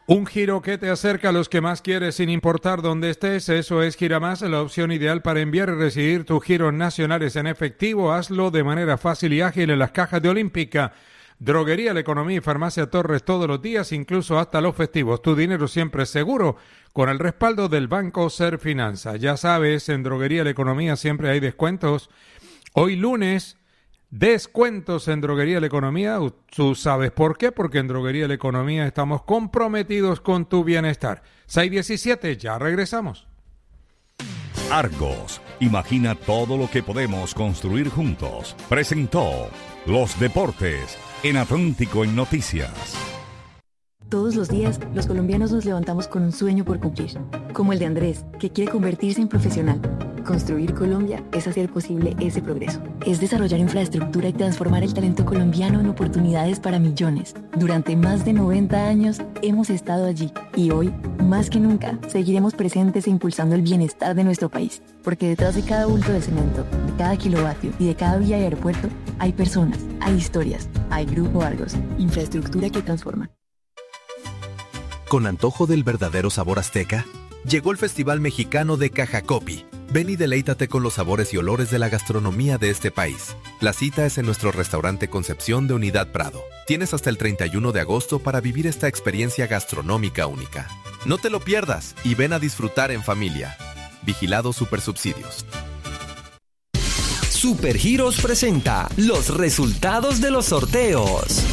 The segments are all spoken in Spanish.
Un giro que te acerca a los que más quieres sin importar dónde estés. Eso es Giramás, la opción ideal para enviar y recibir tus giros nacionales en efectivo. Hazlo de manera fácil y ágil en las cajas de Olímpica. Droguería La Economía y Farmacia Torres todos los días, incluso hasta los festivos. Tu dinero siempre seguro con el respaldo del Banco Ser Finanza. Ya sabes, en Droguería La Economía siempre hay descuentos. Hoy lunes, descuentos en Droguería La Economía. ¿Tú sabes por qué? Porque en Droguería La Economía estamos comprometidos con tu bienestar. 6:17, ya regresamos. Argos, imagina todo lo que podemos construir juntos. Presentó Los Deportes en Atlántico en Noticias. Todos los días, los colombianos nos levantamos con un sueño por cumplir, como el de Andrés, que quiere convertirse en profesional. Construir Colombia es hacer posible ese progreso. Es desarrollar infraestructura y transformar el talento colombiano en oportunidades para millones. Durante más de 90 años hemos estado allí y hoy, más que nunca, seguiremos presentes e impulsando el bienestar de nuestro país. Porque detrás de cada bulto de cemento, de cada kilovatio y de cada vía y aeropuerto, hay personas, hay historias, hay Grupo Argos, infraestructura que transforma. Con antojo del verdadero sabor azteca, llegó el Festival Mexicano de Cajacopi. Ven y deleítate con los sabores y olores de la gastronomía de este país. La cita es en nuestro restaurante Concepción de Unidad Prado. Tienes hasta el 31 de agosto para vivir esta experiencia gastronómica única. No te lo pierdas y ven a disfrutar en familia. Vigilado Supersubsidios. Supergiros presenta los resultados de los sorteos.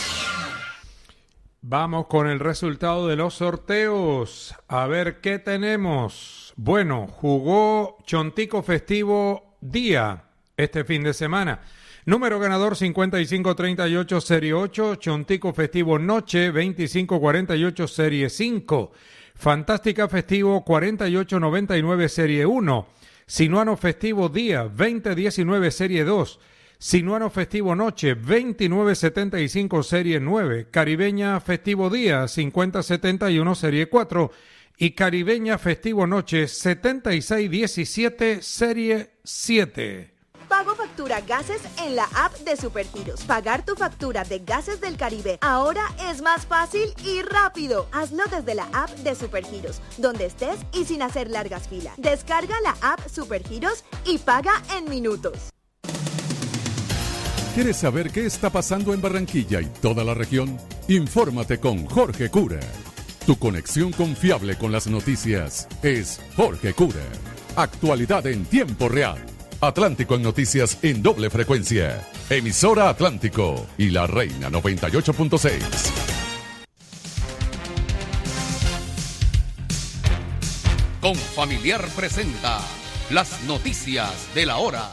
Vamos con el resultado de los sorteos. A ver qué tenemos. Bueno, jugó Chontico Festivo Día este fin de semana. Número ganador 5538 Serie 8. Chontico Festivo Noche 2548 Serie 5. Fantástica Festivo 4899 Serie 1. Sinuano Festivo Día 2019 Serie 2. Sinuano Festivo Noche 2975 Serie 9, Caribeña Festivo Día 5071 Serie 4 y Caribeña Festivo Noche 7617 Serie 7. Pago factura gases en la app de Supergiros. Pagar tu factura de Gases del Caribe ahora es más fácil y rápido. Hazlo desde la app de Supergiros, donde estés y sin hacer largas filas. Descarga la app Supergiros y paga en minutos. ¿Quieres saber qué está pasando en Barranquilla y toda la región? Infórmate con Jorge Cura. Tu conexión confiable con las noticias es Jorge Cura. Actualidad en tiempo real. Atlántico en noticias en doble frecuencia. Emisora Atlántico y La Reina 98.6. Confamiliar presenta las noticias de la hora.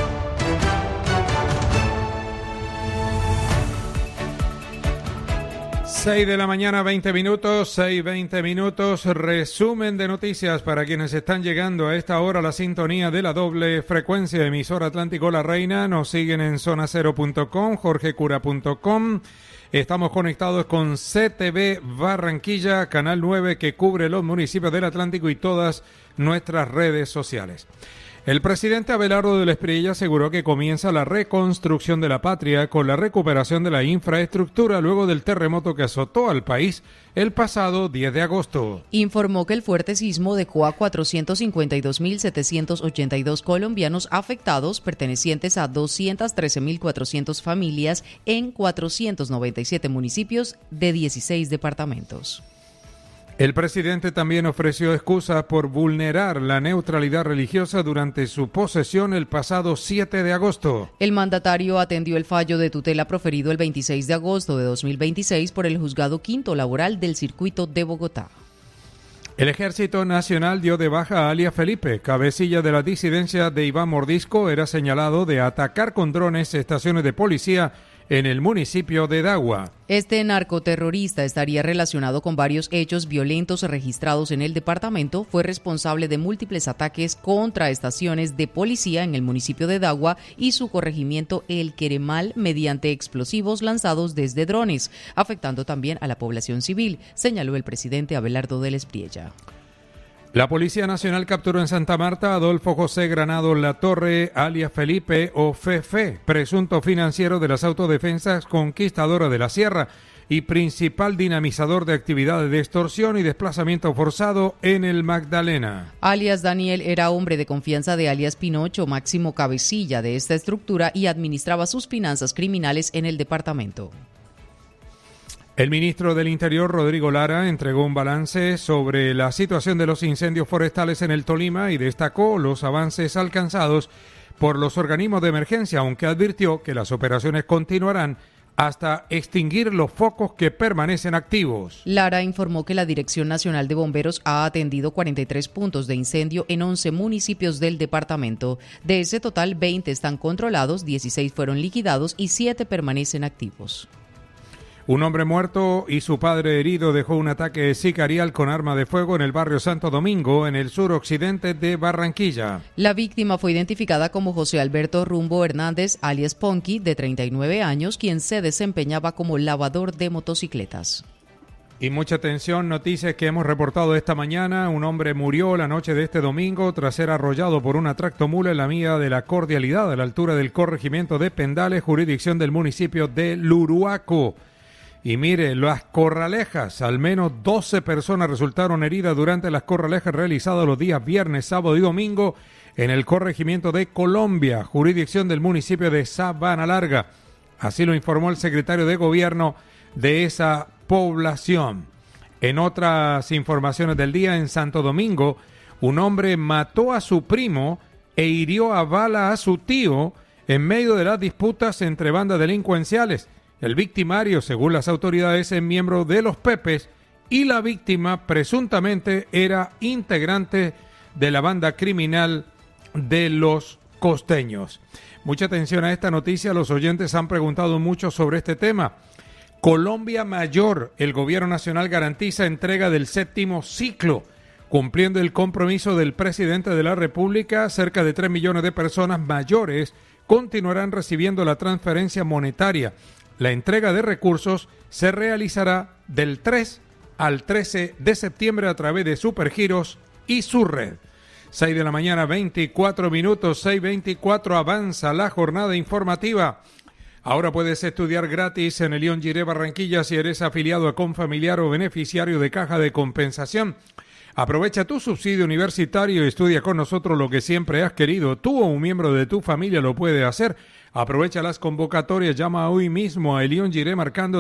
6 de la mañana, 20 minutos, 6:20 minutos, resumen de noticias para quienes están llegando a esta hora a la sintonía de la doble frecuencia, emisora Atlántico La Reina, nos siguen en zonacero.com, jorgecura.com, estamos conectados con CTV Barranquilla, Canal 9 que cubre los municipios del Atlántico y todas nuestras redes sociales. El presidente Abelardo del Espriella aseguró que comienza la reconstrucción de la patria con la recuperación de la infraestructura luego del terremoto que azotó al país el pasado 10 de agosto. Informó que el fuerte sismo dejó a 452.782 colombianos afectados, pertenecientes a 213.400 familias en 497 municipios de 16 departamentos. El presidente también ofreció excusas por vulnerar la neutralidad religiosa durante su posesión el pasado 7 de agosto. El mandatario atendió el fallo de tutela proferido el 26 de agosto de 2026 por el Juzgado Quinto Laboral del Circuito de Bogotá. El Ejército Nacional dio de baja a alias Felipe, cabecilla de la disidencia de Iván Mordisco, era señalado de atacar con drones estaciones de policía en el municipio de Dagua. Este narcoterrorista estaría relacionado con varios hechos violentos registrados en el departamento. Fue responsable de múltiples ataques contra estaciones de policía en el municipio de Dagua y su corregimiento El Queremal mediante explosivos lanzados desde drones, afectando también a la población civil, señaló el presidente Abelardo del Espriella. La Policía Nacional capturó en Santa Marta a Adolfo José Granado Latorre, alias Felipe o Fefe, presunto financiero de las autodefensas Conquistadora de la Sierra. y principal dinamizador de actividades de extorsión y desplazamiento forzado en el Magdalena. Alias Daniel era hombre de confianza de alias Pinocho, máximo cabecilla de esta estructura, y administraba sus finanzas criminales en el departamento. El ministro del Interior, Rodrigo Lara, entregó un balance sobre la situación de los incendios forestales en el Tolima y destacó los avances alcanzados por los organismos de emergencia, aunque advirtió que las operaciones continuarán hasta extinguir los focos que permanecen activos. Lara informó que la Dirección Nacional de Bomberos ha atendido 43 puntos de incendio en 11 municipios del departamento. De ese total, 20 están controlados, 16 fueron liquidados y 7 permanecen activos. Un hombre muerto y su padre herido dejó un ataque sicarial con arma de fuego en el barrio Santo Domingo, en el suroccidente de Barranquilla. La víctima fue identificada como José Alberto Rumbo Hernández, alias Ponky, de 39 años, quien se desempeñaba como lavador de motocicletas. Y mucha atención, noticias que hemos reportado esta mañana. Un hombre murió la noche de este domingo tras ser arrollado por una tractomula en la vía de la Cordialidad, a la altura del corregimiento de Pendales, jurisdicción del municipio de Luruaco. Y mire, las corralejas, al menos 12 personas resultaron heridas durante las corralejas realizadas los días viernes, sábado y domingo en el corregimiento de Colombia, jurisdicción del municipio de Sabana Larga. Así lo informó el secretario de gobierno de esa población. En otras informaciones del día, en Santo Domingo, un hombre mató a su primo e hirió a bala a su tío en medio de las disputas entre bandas delincuenciales. El victimario, según las autoridades, es miembro de los Pepes y la víctima presuntamente era integrante de la banda criminal de los Costeños. Mucha atención a esta noticia, los oyentes han preguntado mucho sobre este tema. Colombia Mayor, el gobierno nacional garantiza entrega del 7º ciclo, cumpliendo el compromiso del presidente de la República. Cerca de 3 millones de personas mayores continuarán recibiendo la transferencia monetaria. La entrega de recursos se realizará del 3 al 13 de septiembre a través de Supergiros y su red. 6 de la mañana, 24 minutos, 6:24, avanza la jornada informativa. Ahora puedes estudiar gratis en el León Giré Barranquilla si eres afiliado a Confamiliar o beneficiario de Caja de Compensación. Aprovecha tu subsidio universitario y estudia con nosotros lo que siempre has querido. Tú o un miembro de tu familia lo puede hacer. Aprovecha las convocatorias, llama hoy mismo a Elión Giré marcando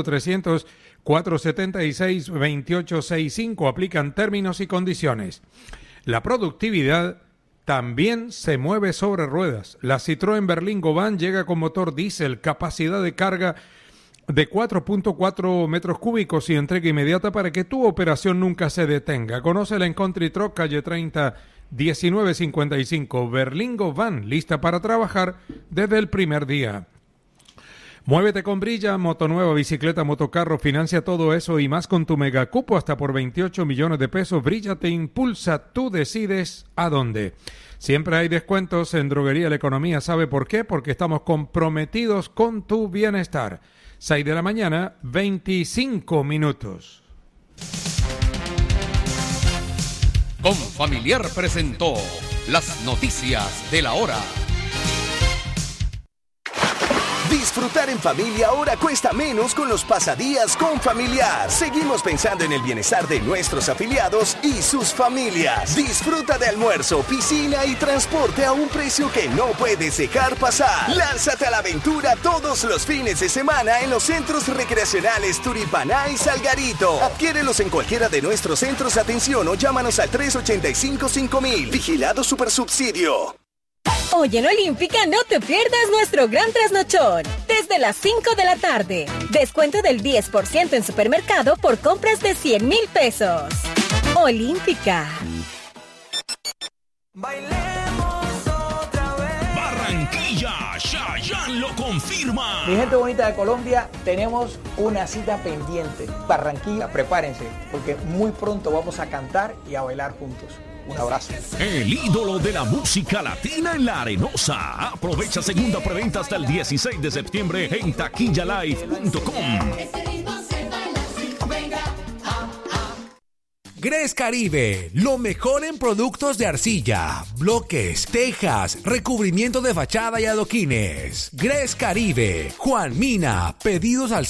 300-476-2865. Aplican términos y condiciones. La productividad también se mueve sobre ruedas. La Citroën Berlingo Van llega con motor diésel, capacidad de carga de 4.4 metros cúbicos y entrega inmediata para que tu operación nunca se detenga. Conócela en Country Truck, calle 30, 1955. Berlingo Van, lista para trabajar desde el primer día. Muévete con Brilla, motonueva, bicicleta, motocarro, financia todo eso y más con tu megacupo hasta por 28 millones de pesos. Brilla te impulsa, tú decides a dónde. Siempre hay descuentos en Droguería La Economía. ¿Sabe por qué? Porque estamos comprometidos con tu bienestar. 6 de la mañana, 25 minutos. Confamiliar presentó las noticias de la hora. Disfrutar en familia ahora cuesta menos con los pasadías Confamiliar. Seguimos pensando en el bienestar de nuestros afiliados y sus familias. Disfruta de almuerzo, piscina y transporte a un precio que no puedes dejar pasar. Lánzate a la aventura todos los fines de semana en los centros recreacionales Turipaná y Salgarito. Adquiérelos en cualquiera de nuestros centros de atención o llámanos al 385-5000. Vigilado Supersubsidio. Hoy en Olímpica no te pierdas nuestro gran trasnochón. Desde las 5 de la tarde. Descuento del 10% en supermercado por compras de 100,000 pesos. Olímpica. Bailemos otra vez. Barranquilla, Chayanne lo confirma. Mi gente bonita de Colombia, tenemos una cita pendiente. Barranquilla, prepárense, porque muy pronto vamos a cantar y a bailar juntos. Un abrazo. El ídolo de la música latina en La Arenosa. Aprovecha segunda preventa hasta el 16 de septiembre en taquillalive.com. Gres Caribe, lo mejor en productos de arcilla, bloques, tejas, recubrimiento de fachada y adoquines. Gres Caribe, Juan Mina, pedidos al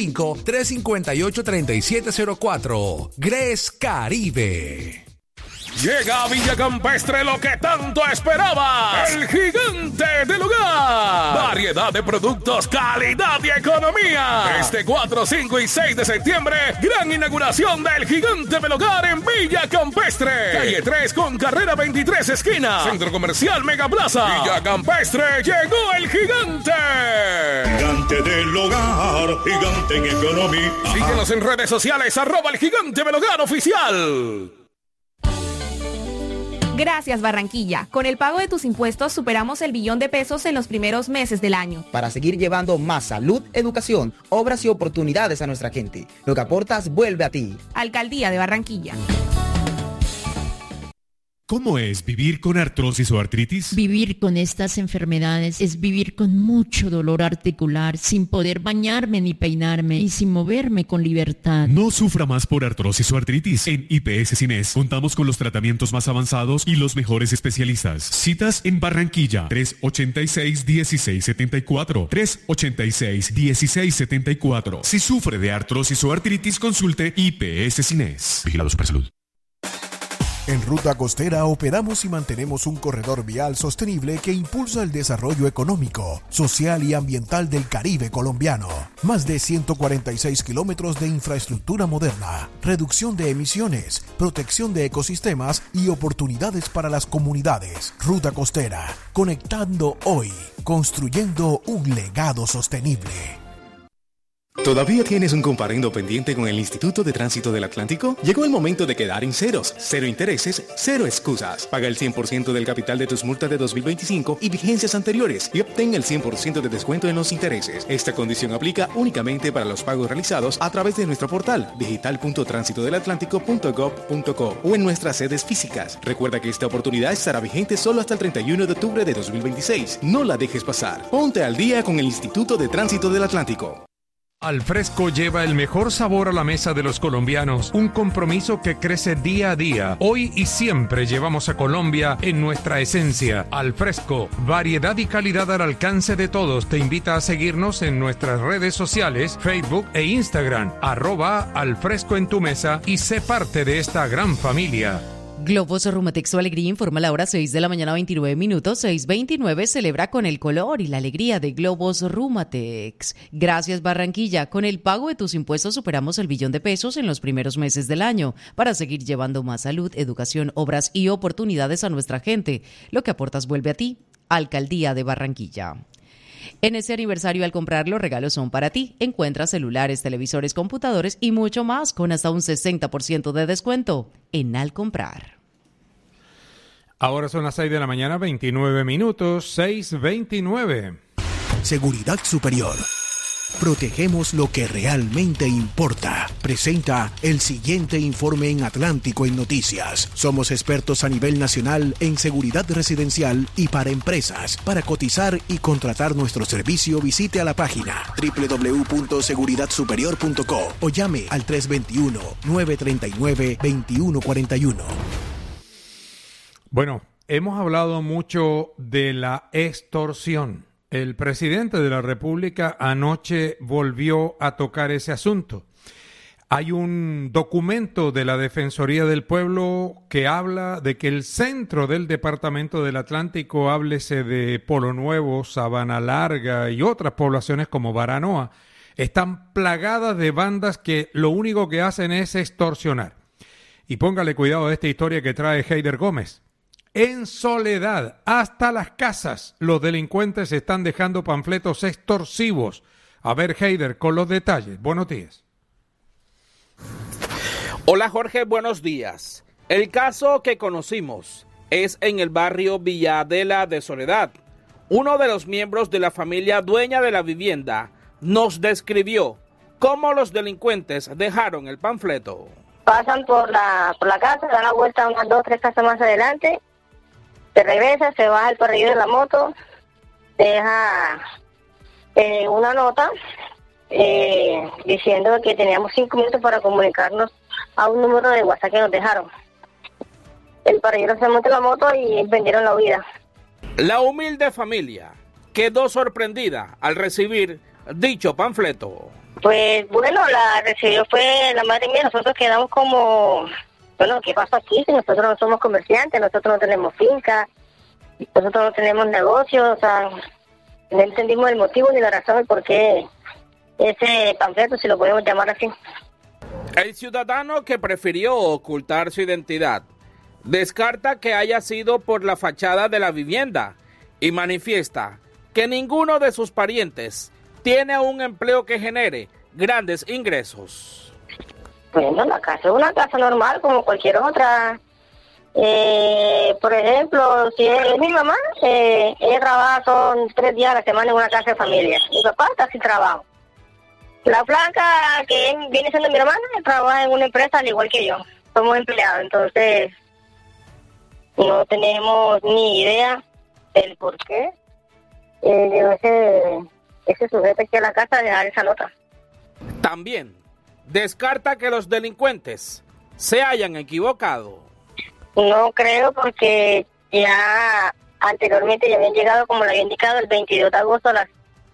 605-358-3704. Gres Caribe. Llega a Villa Campestre lo que tanto esperaba. El gigante del hogar. Variedad de productos, calidad y economía. Este 4, 5 y 6 de septiembre, gran inauguración del gigante del hogar en Villa Campestre. Calle 3 con carrera 23 esquina. Centro Comercial Megaplaza. Villa Campestre, llegó el gigante. Gigante del hogar, gigante en economía. Síguenos en redes sociales, @el gigante del hogar oficial. Gracias, Barranquilla. Con el pago de tus impuestos superamos el $1 billón en los primeros meses del año. Para seguir llevando más salud, educación, obras y oportunidades a nuestra gente. Lo que aportas vuelve a ti. Alcaldía de Barranquilla. ¿Cómo es vivir con artrosis o artritis? Vivir con estas enfermedades es vivir con mucho dolor articular, sin poder bañarme ni peinarme y sin moverme con libertad. No sufra más por artrosis o artritis. En IPS Cines contamos con los tratamientos más avanzados y los mejores especialistas. Citas en Barranquilla, 386-1674, 386-1674. Si sufre de artrosis o artritis, consulte IPS Cines. Vigilado Supersalud. En Ruta Costera operamos y mantenemos un corredor vial sostenible que impulsa el desarrollo económico, social y ambiental del Caribe colombiano. Más de 146 kilómetros de infraestructura moderna, reducción de emisiones, protección de ecosistemas y oportunidades para las comunidades. Ruta Costera, conectando hoy, construyendo un legado sostenible. ¿Todavía tienes un comparendo pendiente con el Instituto de Tránsito del Atlántico? Llegó el momento de quedar en ceros, cero intereses, cero excusas. Paga el 100% del capital de tus multas de 2025 y vigencias anteriores y obtén el 100% de descuento en los intereses. Esta condición aplica únicamente para los pagos realizados a través de nuestro portal digital.transitodelatlántico.gov.co o en nuestras sedes físicas. Recuerda que esta oportunidad estará vigente solo hasta el 31 de octubre de 2026. No la dejes pasar. Ponte al día con el Instituto de Tránsito del Atlántico. Alfresco lleva el mejor sabor a la mesa de los colombianos, un compromiso que crece día a día. Hoy y siempre llevamos a Colombia en nuestra esencia. Alfresco, variedad y calidad al alcance de todos. Te invita a seguirnos en nuestras redes sociales, Facebook e Instagram, @alfresco en tu mesa y sé parte de esta gran familia. Globos Rumatex, su alegría, informa la hora 6 de la mañana, 29 minutos. 6:29, celebra con el color y la alegría de Globos Rumatex. Gracias, Barranquilla. Con el pago de tus impuestos superamos el $1 billón en los primeros meses del año para seguir llevando más salud, educación, obras y oportunidades a nuestra gente. Lo que aportas vuelve a ti. Alcaldía de Barranquilla. En este aniversario, al comprar, los regalos son para ti. Encuentra celulares, televisores, computadores y mucho más con hasta un 60% de descuento en Al Comprar. Ahora son las 6 de la mañana, 29 minutos, 6:29. Seguridad Superior. Protegemos lo que realmente importa. Presenta el siguiente informe en Atlántico en Noticias. Somos expertos a nivel nacional en seguridad residencial y para empresas. Para cotizar y contratar nuestro servicio, visite a la página www.seguridadsuperior.co o llame al 321-939-2141. Bueno, hemos hablado mucho de la extorsión. El presidente de la República anoche volvió a tocar ese asunto. Hay un documento de la Defensoría del Pueblo que habla de que el centro del Departamento del Atlántico, háblese de Polo Nuevo, Sabana Larga y otras poblaciones como Baranoa, están plagadas de bandas que lo único que hacen es extorsionar. Y póngale cuidado a esta historia que trae Heider Gómez. En Soledad, hasta las casas, los delincuentes están dejando panfletos extorsivos. A ver, Heider, con los detalles. Buenos días. Hola, Jorge, buenos días. El caso que conocimos es en el barrio Villadela de Soledad. Uno de los miembros de la familia dueña de la vivienda nos describió cómo los delincuentes dejaron el panfleto. Pasan por la casa, dan la vuelta unas 2 o 3 casas más adelante, se regresa, se baja el parrillero de la moto, deja una nota diciendo que teníamos 5 minutos para comunicarnos a un número de WhatsApp que nos dejaron. El parrillero se montó en la moto y vendieron la huida. La humilde familia quedó sorprendida al recibir dicho panfleto. Pues bueno, la recibió fue la madre mía. Nosotros quedamos como, bueno, ¿qué pasa aquí? Si nosotros no somos comerciantes, nosotros no tenemos finca, nosotros no tenemos negocios, o sea, no entendimos el motivo ni la razón de por qué ese panfleto, si lo podemos llamar así. El ciudadano que prefirió ocultar su identidad descarta que haya sido por la fachada de la vivienda y manifiesta que ninguno de sus parientes tiene un empleo que genere grandes ingresos. Bueno, la casa es una casa normal como cualquier otra. Por ejemplo, si es mi mamá, ella trabaja son 3 días a la semana en una casa de familia. Mi papá está sin trabajo. La flaca que viene siendo mi hermana trabaja en una empresa al igual que yo. Somos empleados, entonces no tenemos ni idea del por qué ese sujeto aquí a la casa de dar esa nota. También descarta que los delincuentes se hayan equivocado. No creo, porque ya anteriormente ya habían llegado, como lo había indicado, el 22 de agosto a las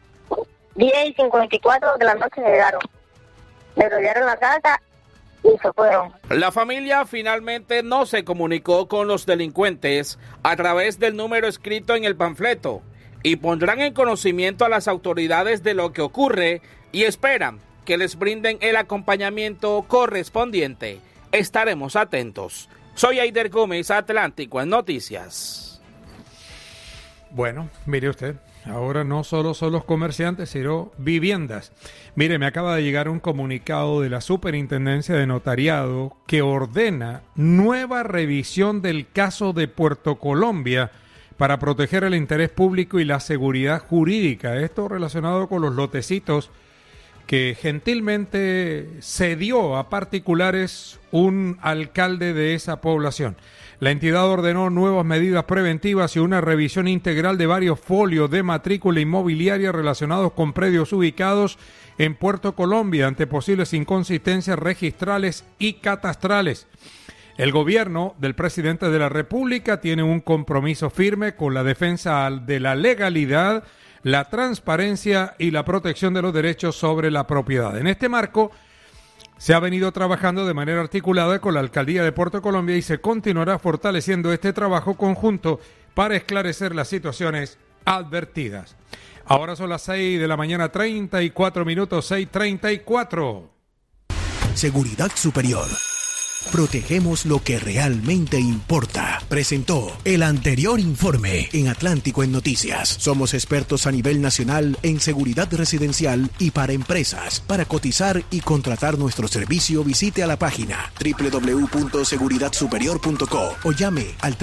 10:54 de la noche llegaron. Me rodearon la casa y se fueron. La familia finalmente no se comunicó con los delincuentes a través del número escrito en el panfleto y pondrán en conocimiento a las autoridades de lo que ocurre y esperan que les brinden el acompañamiento correspondiente. Estaremos atentos. Soy Aider Gómez, Atlántico en Noticias. Bueno, mire usted, ahora no solo son los comerciantes, sino viviendas. Mire, me acaba de llegar un comunicado de la Superintendencia de Notariado que ordena nueva revisión del caso de Puerto Colombia para proteger el interés público y la seguridad jurídica. Esto relacionado con los lotecitos que gentilmente cedió a particulares un alcalde de esa población. La entidad ordenó nuevas medidas preventivas y una revisión integral de varios folios de matrícula inmobiliaria relacionados con predios ubicados en Puerto Colombia ante posibles inconsistencias registrales y catastrales. El gobierno del presidente de la República tiene un compromiso firme con la defensa de la legalidad, la transparencia y la protección de los derechos sobre la propiedad. En este marco, se ha venido trabajando de manera articulada con la Alcaldía de Puerto Colombia y se continuará fortaleciendo este trabajo conjunto para esclarecer las situaciones advertidas. Ahora son las 6 de la mañana, 34 minutos, 6:34. Seguridad Superior. Protegemos lo que realmente importa. Presentó el anterior informe en Atlántico en Noticias. Somos expertos a nivel nacional en seguridad residencial y para empresas. Para cotizar y contratar nuestro servicio, visite a la página www.seguridadsuperior.co o llame al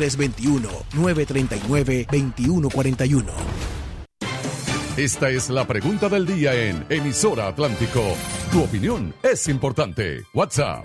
321-939-2141. Esta es la pregunta del día en Emisora Atlántico. Tu opinión es importante. WhatsApp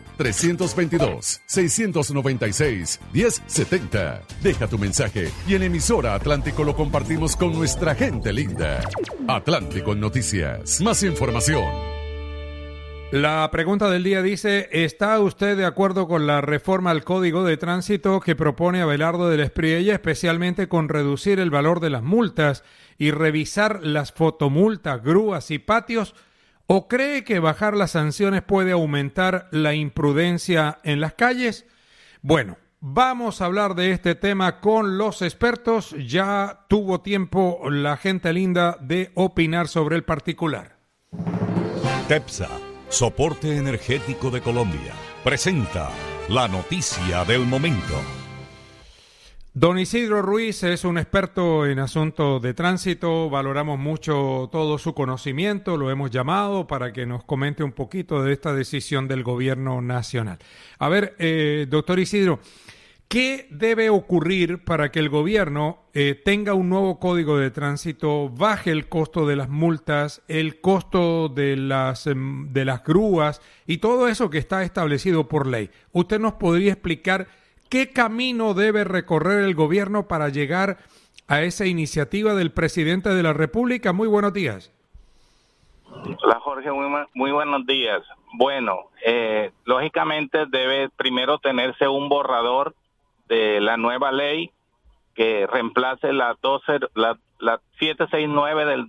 322-696-1070. Deja tu mensaje y en Emisora Atlántico lo compartimos con nuestra gente linda. Atlántico en Noticias. Más información. La pregunta del día dice: ¿está usted de acuerdo con la reforma al Código de Tránsito que propone Abelardo del Espriella, especialmente con reducir el valor de las multas y revisar las fotomultas, grúas y patios? ¿O cree que bajar las sanciones puede aumentar la imprudencia en las calles? Bueno, vamos a hablar de este tema con los expertos. Ya tuvo tiempo la gente linda de opinar sobre el particular. TEPSA, Soporte Energético de Colombia, presenta la noticia del momento. Don Isidro Ruiz es un experto en asuntos de tránsito, valoramos mucho todo su conocimiento, lo hemos llamado para que nos comente un poquito de esta decisión del gobierno nacional. A ver, doctor Isidro, ¿qué debe ocurrir para que el gobierno tenga un nuevo código de tránsito, baje el costo de las multas, el costo de las grúas y todo eso que está establecido por ley? ¿Usted nos podría explicar qué camino debe recorrer el gobierno para llegar a esa iniciativa del presidente de la República? Muy buenos días. Hola Jorge, muy buenos días. Bueno, lógicamente debe primero tenerse un borrador de la nueva ley que reemplace la 769 del